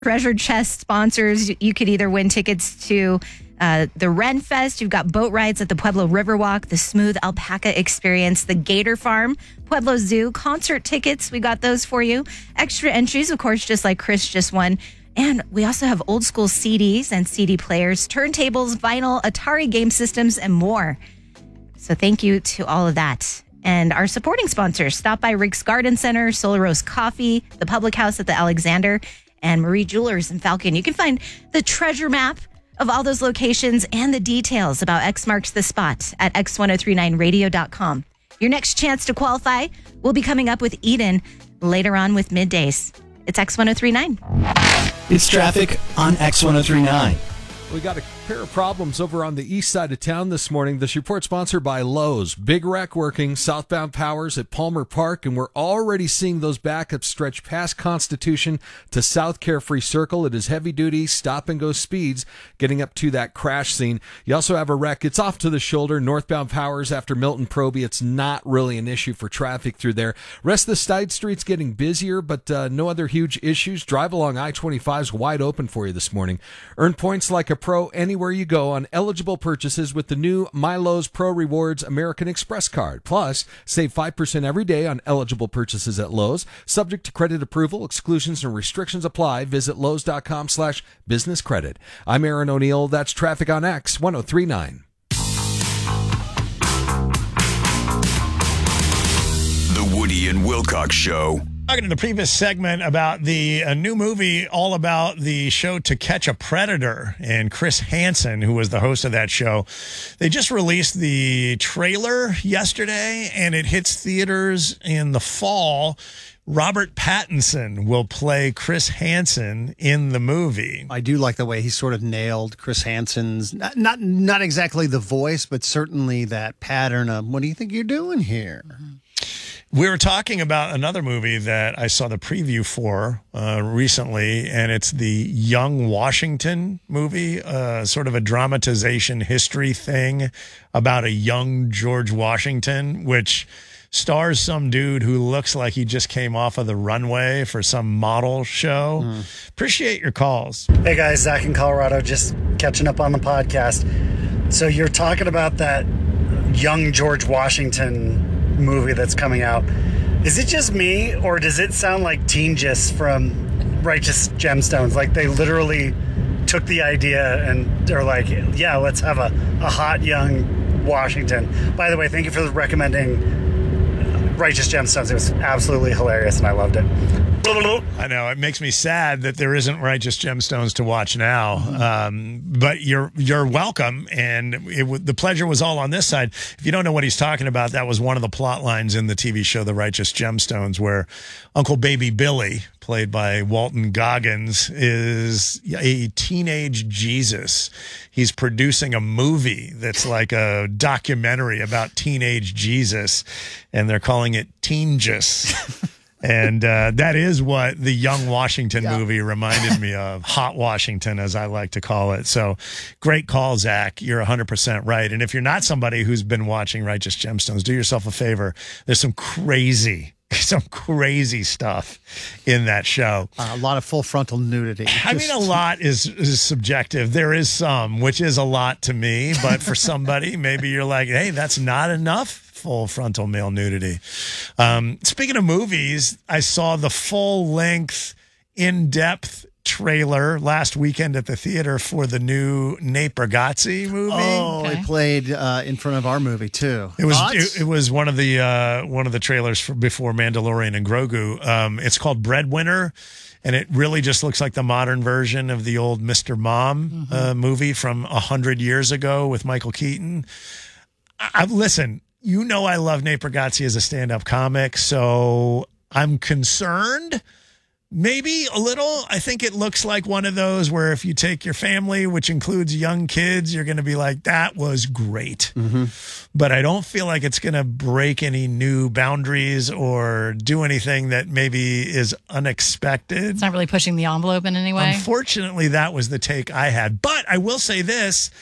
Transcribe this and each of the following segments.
Treasure Chest sponsors. You could either win tickets to the Ren Fest. You've got boat rides at the Pueblo Riverwalk, the Smooth Alpaca Experience, the Gator Farm, Pueblo Zoo, concert tickets. We got those for you. Extra entries, of course, just like Chris just won. And we also have old school CDs and CD players, turntables, vinyl, Atari game systems, and more. So thank you to all of that. And our supporting sponsors, stop by Rick's Garden Center, Solar Rose Coffee, the Public House at the Alexander, and Marie Jewelers in Falcon. You can find the treasure map of all those locations and the details about X Marks the Spot at x1039radio.com. Your next chance to qualify will be coming up with Eden later on with Middays. It's X1039. It's traffic on X1039. We got a pair of problems over on the east side of town this morning. This report sponsored by Lowe's. Big wreck working southbound powers at Palmer Park, and we're already seeing those backups stretch past Constitution to South Carefree Circle. It is heavy-duty stop-and-go speeds getting up to that crash scene. You also have a wreck. It's off to the shoulder, northbound powers after Milton Proby. It's not really an issue for traffic through there. Rest of the side streets getting busier, but no other huge issues. Drive along I-25 is wide open for you this morning. Earn points like a pro anywhere you go on eligible purchases with the new MyLowe's Pro Rewards American Express card. Plus, save 5% every day on eligible purchases at Lowe's. Subject to credit approval, exclusions and restrictions apply. Visit Lowe's.com/business credit. I'm Aaron O'Neill. That's traffic on X1039. The Woody and Wilcox Show. Talking in the previous segment about the new movie all about the show To Catch a Predator, and Chris Hansen, who was the host of that show, they just released the trailer yesterday, and it hits theaters in the fall. Robert Pattinson will play Chris Hansen in the movie. I do like the way he sort of nailed Chris Hansen's, not exactly the voice, but certainly that pattern of, what do you think you're doing here? We were talking about another movie that I saw the preview for recently, and it's the Young Washington movie, sort of a dramatization history thing about a young George Washington, which stars some dude who looks like he just came off of the runway for some model show. Appreciate your calls. Hey guys, Zach in Colorado, just catching up on the podcast. So you're talking about that young George Washington movie that's coming out. Is it just me, or does it sound like Teen Gist from Righteous Gemstones? Like they literally took the idea and they're like, yeah, let's have a hot young Washington. By the way, thank you for recommending Righteous Gemstones. It was absolutely hilarious and I loved it. I know it makes me sad that there isn't Righteous Gemstones to watch now, but you're welcome, and the pleasure was all on this side. If you don't know what he's talking about, that was one of the plot lines in the TV show The Righteous Gemstones, where Uncle Baby Billy, played by Walton Goggins, is a teenage Jesus. He's producing a movie that's like a documentary about teenage Jesus, and they're calling it Teen Gist. And that is what the Young Washington movie reminded me of. Hot Washington, as I like to call it. So great call, Zach. You're 100% right. And if you're not somebody who's been watching Righteous Gemstones, do yourself a favor. There's some crazy stuff in that show. A lot of full frontal nudity. I mean, a lot is subjective. There is some, which is a lot to me. But for somebody, maybe you're like, hey, that's not enough full frontal male nudity. Speaking of movies, I saw the full-length, in-depth trailer last weekend at the theater for the new Nate Bargatze movie. Oh, it played in front of our movie too. It was one of the trailers for before Mandalorian and Grogu. It's called Breadwinner, and it really just looks like the modern version of the old Mr. Mom movie from 100 years ago with Michael Keaton. Listen, you know I love Nate Bargatze as a stand-up comic, so I'm concerned. Maybe a little. I think it looks like one of those where if you take your family, which includes young kids, you're going to be like, that was great. But I don't feel like it's going to break any new boundaries or do anything that maybe is unexpected. It's not really pushing the envelope in any way. Unfortunately, that was the take I had. But I will say this.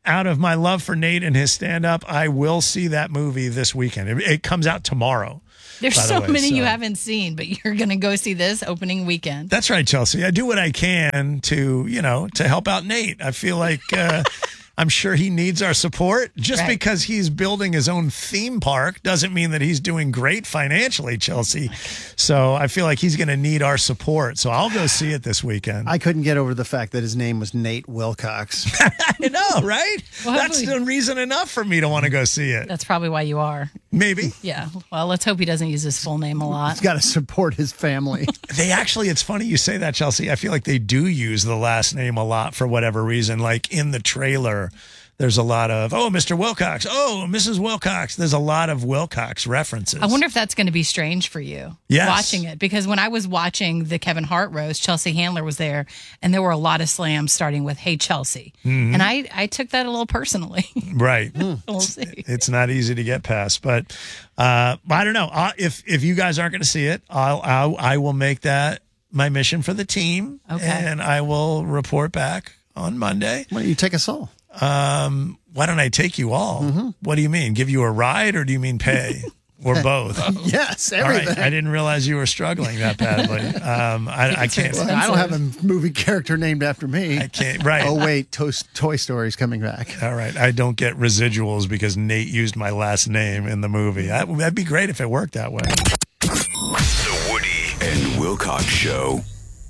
out of my love for Nate and his stand-up, I will see that movie this weekend. It comes out tomorrow. There's by the so way, many you haven't seen, but you're going to go see this opening weekend. That's right, Chelsea. I do what I can to help out Nate. I feel like I'm sure he needs our support. Just because he's building his own theme park doesn't mean that he's doing great financially, Chelsea. So I feel like he's going to need our support. So I'll go see it this weekend. I couldn't get over the fact that his name was Nate Wilcox. I know, right? Well, That's reason enough for me to want to go see it. That's probably why you are. Maybe. Yeah. Well, let's hope he doesn't use his full name a lot. He's got to support his family. It's funny you say that, Chelsea. I feel like they do use the last name a lot for whatever reason. Like in the trailer, there's a lot of, Mr. Wilcox. Oh, Mrs. Wilcox. There's a lot of Wilcox references. I wonder if that's going to be strange for you watching it. Because when I was watching the Kevin Hart roast, Chelsea Handler was there, and there were a lot of slams starting with, "Hey, Chelsea." Mm-hmm. And I took that a little personally. Right. We'll see. It's not easy to get past. But I don't know. If you guys aren't going to see it, I will make that my mission for the team. Okay. And I will report back on Monday. Why don't you take us all? Why don't I take you all? Mm-hmm. What do you mean? Give you a ride, or do you mean pay? Or both? Yes, All everything. right. I didn't realize you were struggling that badly. I can't. Well, I don't have a movie character named after me. I can't. Right. Oh, wait. Toy Story's coming back. All right. I don't get residuals because Nate used my last name in the movie. That'd be great if it worked that way. The Woody and Wilcox Show.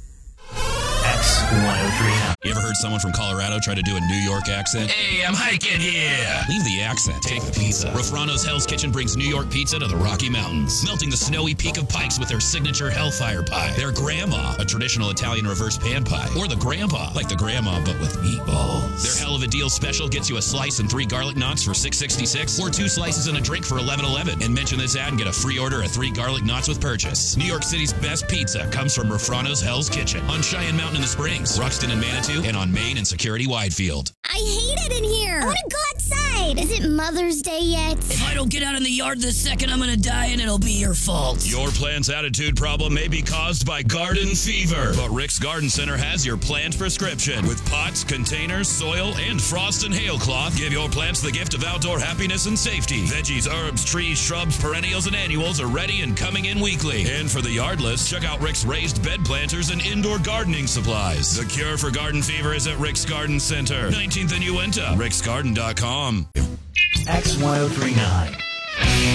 X103. You ever heard someone from Colorado try to do a New York accent? Hey, I'm hiking here. Leave the accent. Take the pizza. Rafrano's Hell's Kitchen brings New York pizza to the Rocky Mountains, melting the snowy peak of Pikes with their signature Hellfire pie. Their Grandma, a traditional Italian reverse pan pie. Or the Grandpa, like the Grandma but with meatballs. Their Hell of a Deal special gets you a slice and 3 garlic knots for $6.66, or 2 slices and a drink for $11.11. And mention this ad and get a free order of 3 garlic knots with purchase. New York City's best pizza comes from Rafrano's Hell's Kitchen on Cheyenne Mountain in the Springs, Ruxton and Manitou, and on Main and Security Widefield. I hate it in here. I want to go outside. Is it Mother's Day yet? If I don't get out in the yard this second, I'm going to die and it'll be your fault. Your plant's attitude problem may be caused by garden fever, but Rick's Garden Center has your plant prescription. With pots, containers, soil, and frost and hail cloth, give your plants the gift of outdoor happiness and safety. Veggies, herbs, trees, shrubs, perennials, and annuals are ready and coming in weekly. And for the yardless, check out Rick's raised bed planters and indoor gardening supplies. The cure for garden fever is at Rick's Garden Center, 19th and Uinta, ricksgarden.com. X1039.